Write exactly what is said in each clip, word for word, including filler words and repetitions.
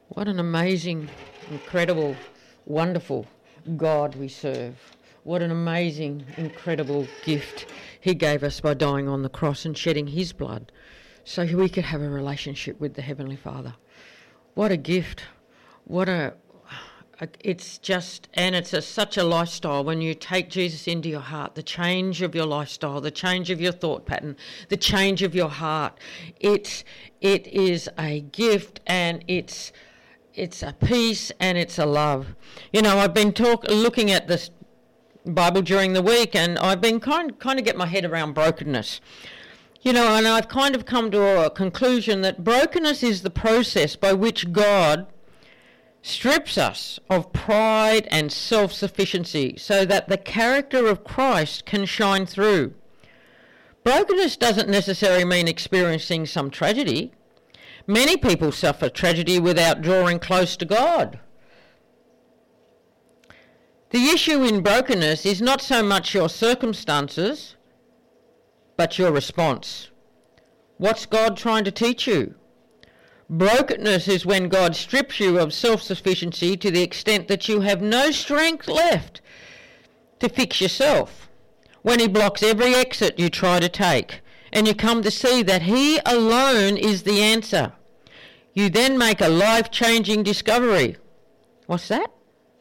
What an amazing, incredible, wonderful God we serve. What an amazing, incredible gift he gave us by dying on the cross and shedding his blood so we could have a relationship with the Heavenly Father. What a gift. What a... It's just, and it's a, such a lifestyle when you take Jesus into your heart, the change of your lifestyle, the change of your thought pattern, the change of your heart. It's, it is a gift, and it's it's a peace, and it's a love. You know, I've been talk, looking at this Bible during the week, and I've been kind, kind of get my head around brokenness. You know, and I've kind of come to a conclusion that brokenness is the process by which God strips us of pride and self-sufficiency so that the character of Christ can shine through. Brokenness doesn't necessarily mean experiencing some tragedy. Many people suffer tragedy without drawing close to God. The issue in brokenness is not so much your circumstances, but your response. What's God trying to teach you? Brokenness is when God strips you of self-sufficiency to the extent that you have no strength left to fix yourself. When he blocks every exit you try to take, and you come to see that he alone is the answer. You then make a life-changing discovery. What's that?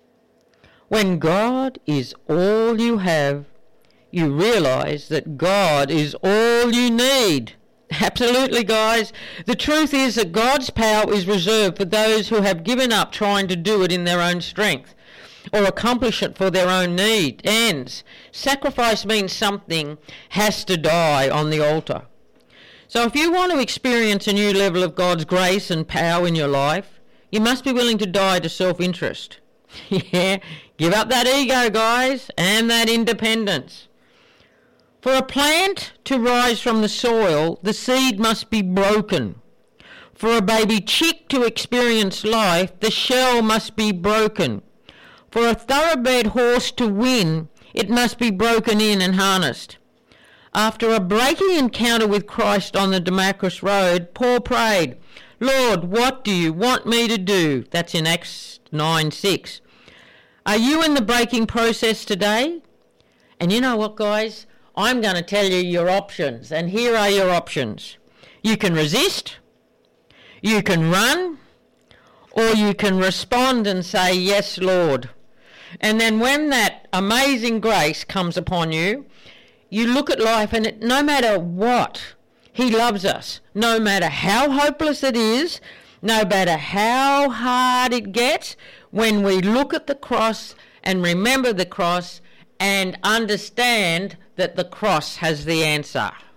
When God is all you have, you realize that God is all you need. Absolutely, guys. The truth is that God's power is reserved for those who have given up trying to do it in their own strength or accomplish it for their own need, ends. Sacrifice means something has to die on the altar. So if you want to experience a new level of God's grace and power in your life, you must be willing to die to self-interest. Yeah, give up that ego, guys, and that independence. For a plant to rise from the soil, the seed must be broken. For a baby chick to experience life, the shell must be broken. For a thoroughbred horse to win, it must be broken in and harnessed. After a breaking encounter with Christ on the Damascus Road, Paul prayed, "Lord, what do you want me to do?" That's in Acts nine six. Are you in the breaking process today? And you know what, guys? I'm going to tell you your options, and here are your options. You can resist, you can run, or you can respond and say, "Yes, Lord." And then when that amazing grace comes upon you, you look at life, and it, no matter what, he loves us. No matter how hopeless it is, no matter how hard it gets, when we look at the cross and remember the cross and understand that the cross has the answer.